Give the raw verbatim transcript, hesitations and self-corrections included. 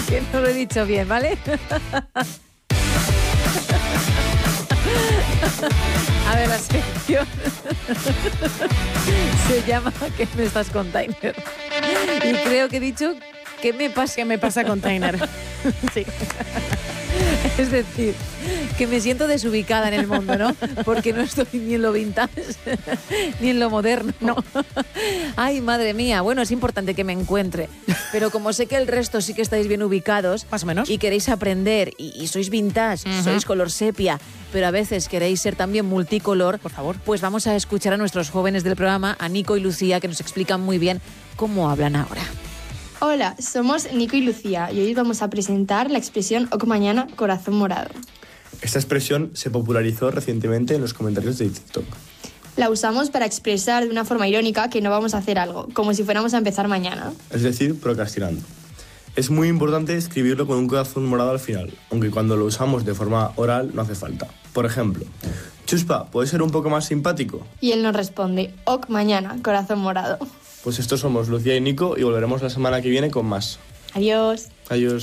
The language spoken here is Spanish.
Que no lo he dicho bien, ¿vale? A ver, la sección se llama ¿Qué me estás, container? Y creo que he dicho ¿qué me pasa? ¿Qué me pasa, container? Sí. Es decir, que me siento desubicada en el mundo, ¿no? Porque no estoy ni en lo vintage ni en lo moderno. No. Ay, madre mía. Bueno, es importante que me encuentre. Pero como sé que el resto sí que estáis bien ubicados. Más o menos. Y queréis aprender y, y sois vintage, uh-huh. sois color sepia, pero a veces queréis ser también multicolor. Por favor. Pues vamos a escuchar a nuestros jóvenes del programa, a Nico y Lucía, que nos explican muy bien cómo hablan ahora. Hola, somos Nico y Lucía y hoy vamos a presentar la expresión Oc mañana, corazón morado. Esta expresión se popularizó recientemente en los comentarios de TikTok. La usamos para expresar de una forma irónica que no vamos a hacer algo, como si fuéramos a empezar mañana. Es decir, procrastinando. Es muy importante escribirlo con un corazón morado al final, aunque cuando lo usamos de forma oral no hace falta. Por ejemplo, Chuspa, ¿puedes ser un poco más simpático? Y él nos responde, Oc mañana, corazón morado. Pues estos somos Lucía y Nico y volveremos la semana que viene con más. Adiós. Adiós.